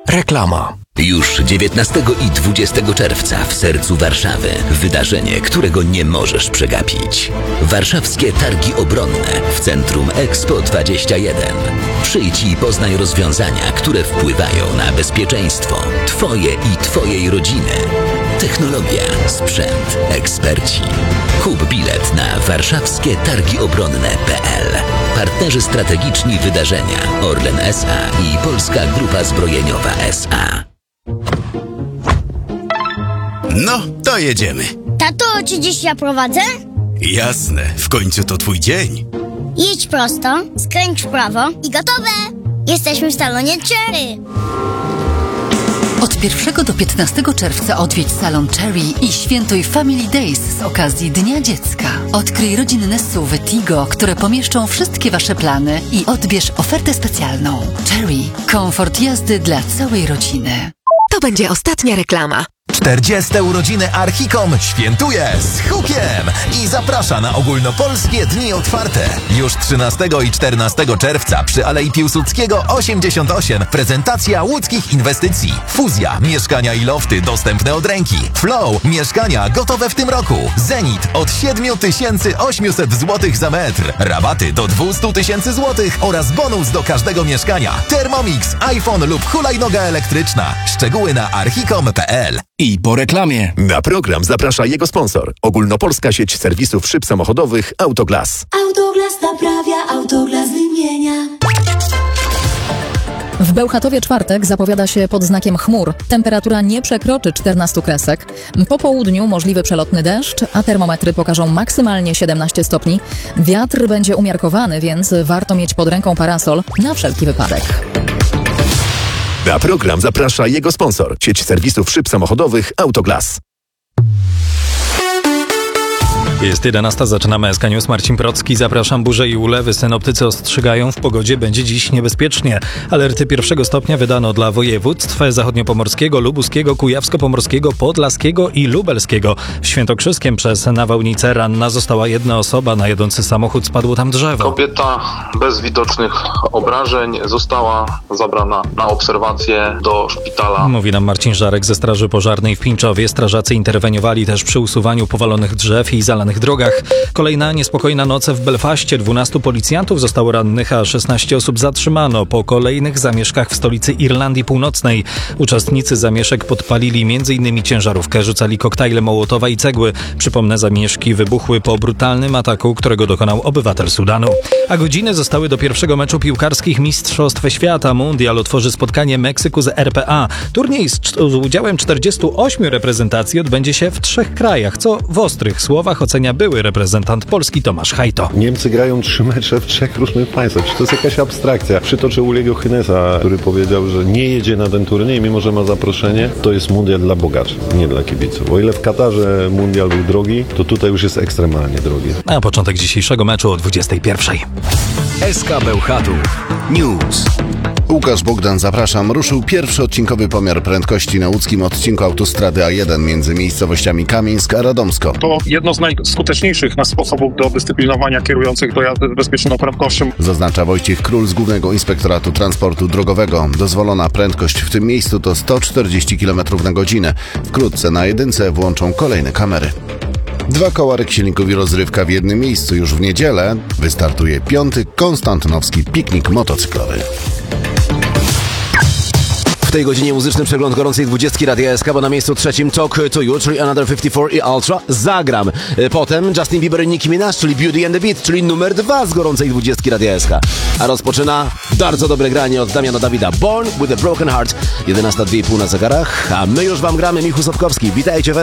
Reklama. Już 19 i 20 czerwca w sercu Warszawy wydarzenie, którego nie możesz przegapić. Warszawskie Targi Obronne w Centrum Expo 21. Przyjdź i poznaj rozwiązania, które wpływają na bezpieczeństwo Twoje i Twojej rodziny. Technologia, sprzęt, eksperci. Kup bilet na warszawskietargiobronne.pl. Partnerzy strategiczni wydarzenia Orlen S.A. i Polska Grupa Zbrojeniowa S.A. No, to jedziemy. Tato, czy dziś ja prowadzę? Jasne, w końcu to twój dzień. Jedź prosto, skręć w prawo i gotowe! Jesteśmy w salonie Cherry. Od 1 do 15 czerwca odwiedź salon Cherry i świętuj Family Days z okazji Dnia Dziecka. Odkryj rodzinne SUV Tigo, które pomieszczą wszystkie Wasze plany i odbierz ofertę specjalną. Cherry. Komfort jazdy dla całej rodziny. To będzie ostatnia reklama. 40. urodziny Archicom świętuje z hukiem i zaprasza na ogólnopolskie dni otwarte. Już 13 i 14 czerwca przy Alei Piłsudskiego 88 prezentacja łódzkich inwestycji. Fuzja, mieszkania i lofty dostępne od ręki. Flow, mieszkania gotowe w tym roku. Zenit od 7800 zł za metr. Rabaty do 200 000 zł oraz bonus do każdego mieszkania. Thermomix, iPhone lub hulajnoga elektryczna. Szczegóły na archicom.pl. I po reklamie. Na program zaprasza jego sponsor. Ogólnopolska sieć serwisów szyb samochodowych Autoglas. Autoglas naprawia, Autoglas wymienia. W Bełchatowie czwartek zapowiada się pod znakiem chmur. Temperatura nie przekroczy 14 kresek. Po południu możliwy przelotny deszcz, a termometry pokażą maksymalnie 17 stopni. Wiatr będzie umiarkowany, więc warto mieć pod ręką parasol na wszelki wypadek. Na program zaprasza jego sponsor. Sieć serwisów szyb samochodowych Autoglas. Jest 11, zaczynamy SK News. Marcin Procki, zapraszam. Burze i ulewy synoptycy ostrzegają, w pogodzie będzie dziś niebezpiecznie. Alerty 1 stopnia wydano dla województw zachodniopomorskiego, lubuskiego, kujawsko-pomorskiego, podlaskiego i lubelskiego. W Świętokrzyskiem przez nawałnicę ranna została jedna osoba, na jadący samochód spadło tam drzewo. Kobieta bez widocznych obrażeń została zabrana na obserwację do szpitala. Mówi nam Marcin Żarek ze Straży Pożarnej w Pińczowie. Strażacy interweniowali też przy usuwaniu powalonych drzew i zalanych drogach. Kolejna niespokojna noc w Belfaście. 12 policjantów zostało rannych, a 16 osób zatrzymano po kolejnych zamieszkach w stolicy Irlandii Północnej. Uczestnicy zamieszek podpalili m.in. ciężarówkę, rzucali koktajle Mołotowa i cegły. Przypomnę, zamieszki wybuchły po brutalnym ataku, którego dokonał obywatel Sudanu. A godziny zostały do pierwszego meczu piłkarskich Mistrzostw Świata. Mundial otworzy spotkanie Meksyku z RPA. Turniej z udziałem 48 reprezentacji odbędzie się w 3 krajach, co w ostrych słowach ocenia były reprezentant Polski Tomasz Hajto. Niemcy grają 3 mecze w 3 różnych państwach. Czy to jest jakaś abstrakcja? Przytoczę Uliego Hynesa, który powiedział, że nie jedzie na ten turniej, mimo że ma zaproszenie. To jest mundial dla bogaczy, nie dla kibiców. O ile w Katarze mundial był drogi, to tutaj już jest ekstremalnie drogi. A początek dzisiejszego meczu o 21:00. SK Bełchatów News. Łukasz Bogdan, zapraszam. Ruszył pierwszy odcinkowy pomiar prędkości na łódzkim odcinku autostrady A1 między miejscowościami Kamieńsk a Radomsko. To jedno z najskuteczniejszych sposobów do dyscyplinowania kierujących do jazdy z bezpieczną prędkością. Zaznacza Wojciech Król z Głównego Inspektoratu Transportu Drogowego. Dozwolona prędkość w tym miejscu to 140 km na godzinę. Wkrótce na jedynce włączą kolejne kamery. 2 koła silników i rozrywka w jednym miejscu. Już w niedzielę wystartuje 5. konstantynowski piknik motocyklowy. W tej godzinie muzyczny przegląd gorącej 20 Radia SK, bo na miejscu 3 Talk to You, czyli Another 54 i Ultra, Zagram. Potem Justin Bieber i Nicki Minaj, czyli Beauty and the Beat, czyli numer 2 z gorącej 20 Radia SK. A rozpoczyna bardzo dobre granie od Damiana Dawida, Born with a Broken Heart. 11:02 na zegarach, a my już wam gramy. Michał Sapkowski, witajcie.